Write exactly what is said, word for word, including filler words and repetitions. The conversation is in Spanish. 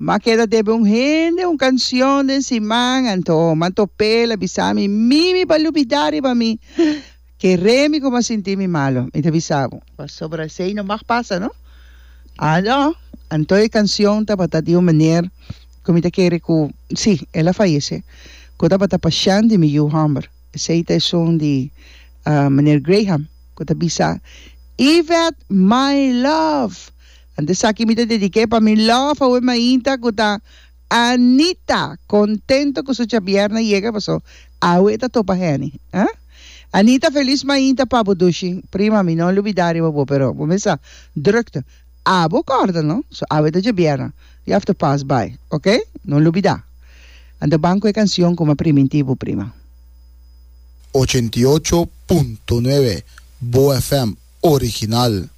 Ma queda debe un gente, un canción de Simán, anto, manto pela, bisami, mimi palupitari pa mi. Que remi como sentí mi malo, y te avisaba. Sobre ese no más pasa, ¿no? Ah, no. Anto de canción, tapata de una manera, como te quiere que, sí, ella fallece. Kota pata pasyan de mi you hammer. Ese es un de uh, manera Graham. Kota bisa, Yvette, my love. Antes aquí me te dediqué para mi love, a mi inta, kuta Anita, contento con su chavierna llega, pasó, ahorita topa geni, ¿eh? Anita, feliz mainta pa budushi, prima mi non olvidare bobo, pero, bomesa, drukte, abo corda, no? So, ahorita chavierna, you have to pass by, ok? Non olvidar. Ando banco de canción como primitivo, prima. ochenta y ocho punto nueve, Bo F M, original.